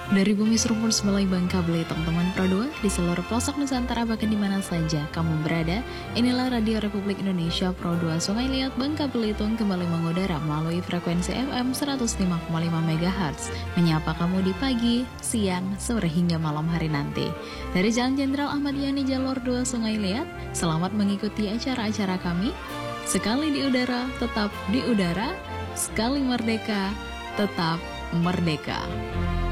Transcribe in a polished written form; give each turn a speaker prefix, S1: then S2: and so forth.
S1: Dari Bumi Serpun Semelai Bangka Belitung, teman Pro 2 di seluruh pelosok Nusantara bahkan di mana saja kamu berada. Inilah Radio Republik Indonesia Pro 2 Sungai Liat Bangka Belitung kembali mengudara melalui frekuensi FM 105,5 MHz. Menyapa kamu di pagi, siang, sore hingga malam hari nanti. Dari Jalan Jenderal Ahmad Yani Jalur 2 Sungai Liat, selamat mengikuti acara-acara kami. Sekali di udara, tetap di udara. Sekali merdeka, tetap merdeka.